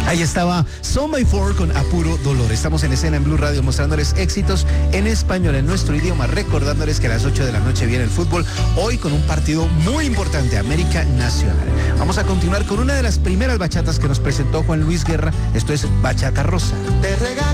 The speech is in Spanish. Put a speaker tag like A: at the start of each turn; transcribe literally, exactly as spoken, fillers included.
A: Ahí estaba Son by Four con Apuro Dolor. Estamos en escena en Blue Radio mostrándoles éxitos en español, en nuestro idioma, recordándoles que a las ocho de la noche viene el fútbol, hoy con un partido muy importante, América Nacional. Vamos a continuar con una de las primeras bachatas que nos presentó Juan Luis Guerra. Esto es Bachata Rosa.
B: Te regalo